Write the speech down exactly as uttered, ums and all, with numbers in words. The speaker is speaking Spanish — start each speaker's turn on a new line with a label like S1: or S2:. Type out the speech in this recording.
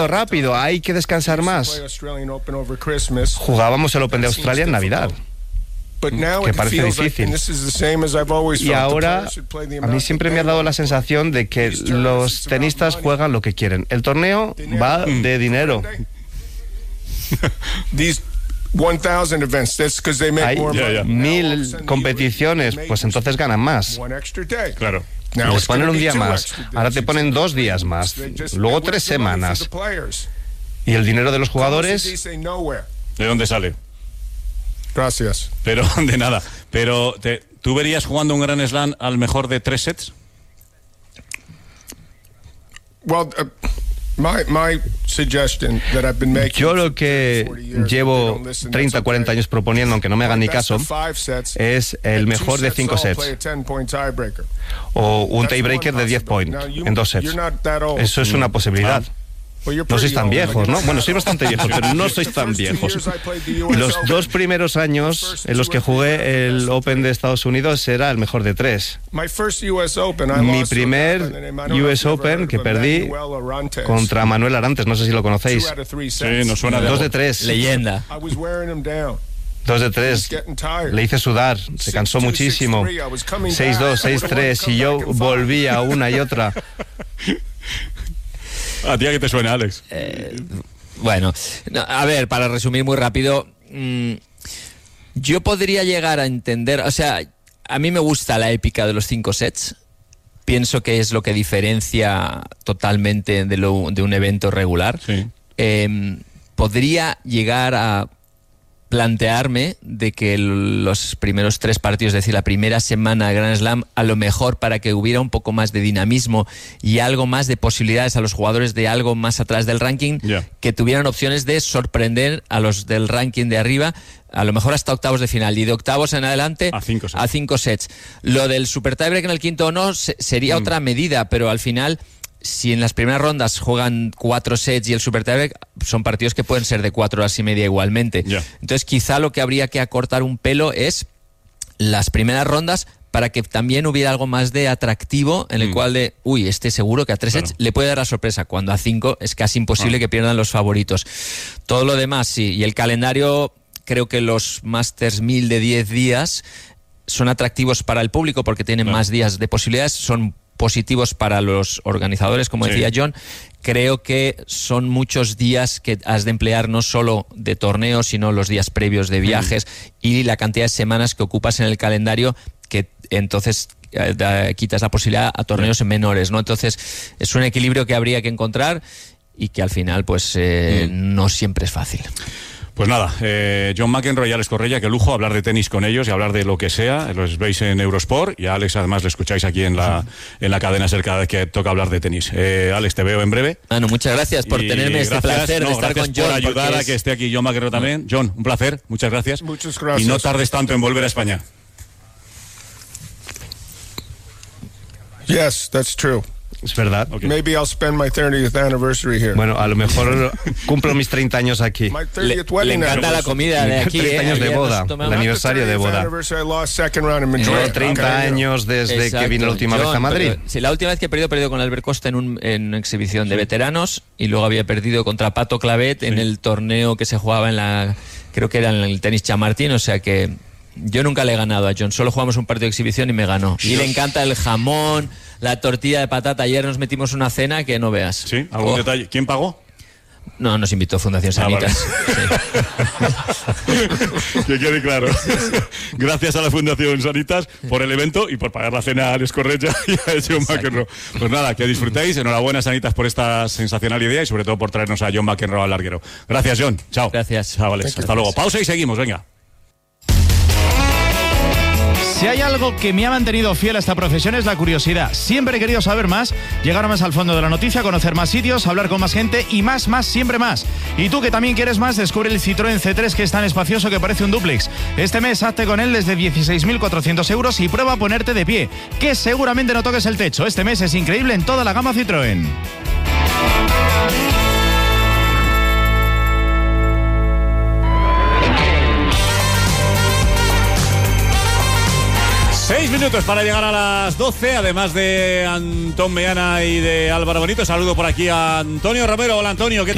S1: demasiado rápido, hay que descansar más. Jugábamos el Open de Australia en Navidad, que parece difícil. Y ahora a mí siempre me ha dado la sensación de que los tenistas juegan lo que quieren. El torneo va de dinero. Hay mil competiciones, pues entonces ganan más.
S2: Claro.
S1: Les ponen un día más, ahora te ponen dos días más, luego tres semanas. ¿Y el dinero de los jugadores?
S2: ¿De dónde sale?
S3: Gracias.
S2: Pero de nada. Pero te, ¿tú verías jugando un Grand Slam al mejor de tres sets?
S3: Well, uh, my, my suggestion that I've been making
S1: Yo lo que llevo treinta, cuarenta años proponiendo, aunque no me hagan ni caso, es el mejor de cinco sets o un tiebreaker de diez points en dos sets. Eso es una posibilidad. No sois tan viejos, ¿no? Bueno, sois bastante viejos, pero no sois tan viejos. Los dos primeros años en los que jugué el Open de Estados Unidos era el mejor de tres. Mi primer U S Open que perdí contra Manuel Arantes, no sé si lo conocéis.
S2: Sí, nos suena de
S1: Dos de tres.
S4: Leyenda.
S1: Dos de tres. Le hice sudar, se cansó muchísimo. seis dos, seis tres, y yo volvía una y otra.
S2: ¿A ti a qué te suena, Alex?
S4: Eh, bueno, no, a ver, para resumir muy rápido, mmm, yo podría llegar a entender, o sea, a mí me gusta la épica de los cinco sets, pienso que es lo que diferencia totalmente de, lo, de un evento regular.
S2: Sí.
S4: Eh, podría llegar a plantearme de que los primeros tres partidos, es decir, la primera semana de Grand Slam, a lo mejor para que hubiera un poco más de dinamismo y algo más de posibilidades a los jugadores de algo más atrás del ranking,
S2: yeah.
S4: que tuvieran opciones de sorprender a los del ranking de arriba, a lo mejor hasta octavos de final, y de octavos en adelante
S2: a cinco sets.
S4: A cinco sets. Lo del super tiebreak en el quinto o no se, sería mm. otra medida, pero al final, si en las primeras rondas juegan cuatro sets y el super tiebreak, son partidos que pueden ser de cuatro horas y media igualmente.
S2: Yeah.
S4: Entonces quizá lo que habría que acortar un pelo es las primeras rondas, para que también hubiera algo más de atractivo en el mm. cual de, uy, este seguro que a tres claro. sets le puede dar la sorpresa, cuando a cinco es casi imposible ah. que pierdan los favoritos. Todo lo demás sí, y el calendario, creo que los Masters mil de diez días son atractivos para el público porque tienen claro. más días de posibilidades, son positivos para los organizadores, como sí. decía John. Creo que son muchos días que has de emplear no solo de torneos, sino los días previos de viajes mm. y la cantidad de semanas que ocupas en el calendario, que entonces eh, quitas la posibilidad a torneos sí. menores, ¿no? Entonces es un equilibrio que habría que encontrar y que al final pues eh, mm. no siempre es fácil.
S2: Pues nada, eh, John McEnroe y Alex Correia, qué lujo hablar de tenis con ellos y hablar de lo que sea. Los veis en Eurosport y a Alex además lo escucháis aquí en la, en la cadena SER cada vez que toca hablar de tenis. Eh, Alex, te veo en breve.
S4: Manu, muchas gracias por y tenerme este gracias, placer no, de estar con John.
S2: por ayudar
S4: es...
S2: a que esté aquí John McEnroe también. John, un placer, muchas gracias.
S3: Muchas gracias.
S2: Y no tardes tanto en volver a España.
S3: Yes, that's true.
S1: Es verdad.
S3: Okay. Maybe I'll spend my thirtieth anniversary here.
S1: Bueno, a lo mejor cumplo mis treinta años aquí.
S4: Le, le encanta la comida de aquí.
S1: treinta
S4: eh,
S1: años de boda, el aniversario de boda. Llevo treinta años desde Exacto. que vine la última John, vez a Madrid.
S4: Pero, sí, la última vez que he perdido, he perdido con Albert Costa en, un, en una exhibición de veteranos y luego había perdido contra Pato Clavet sí. en el torneo que se jugaba en la, creo que era en el tenis Chamartín, o sea que yo nunca le he ganado a John, solo jugamos un partido de exhibición y me ganó. Y Dios. Le encanta el jamón, la tortilla de patata. Ayer nos metimos una cena que no veas.
S2: ¿Sí? ¿Algún oh. detalle? ¿Quién pagó?
S4: No, nos invitó Fundación Sanitas.
S2: Ah, vale. Sí. Que quede claro. Gracias a la Fundación Sanitas por el evento y por pagar la cena a Alex Correia y a John McEnroe. Pues nada, que disfrutéis. Enhorabuena, Sanitas, por esta sensacional idea y sobre todo por traernos a John McEnroe al larguero. Gracias, John. Chao.
S4: Gracias.
S2: Chao, Alex. Hasta
S4: Gracias.
S2: luego. Pausa y seguimos. Venga.
S5: Si hay algo que me ha mantenido fiel a esta profesión es la curiosidad. Siempre he querido saber más, llegar más al fondo de la noticia, conocer más sitios, hablar con más gente y más, más, siempre más. Y tú que también quieres más, descubre el Citroën C tres, que es tan espacioso que parece un dúplex. Este mes hazte con él desde dieciséis mil cuatrocientos euros y prueba a ponerte de pie, que seguramente no toques el techo. Este mes es increíble en toda la gama Citroën.
S2: Seis minutos para llegar a las doce, además de Antón Meana y de Álvaro Bonito. Saludo por aquí a Antonio Romero. Hola, Antonio, ¿qué tal?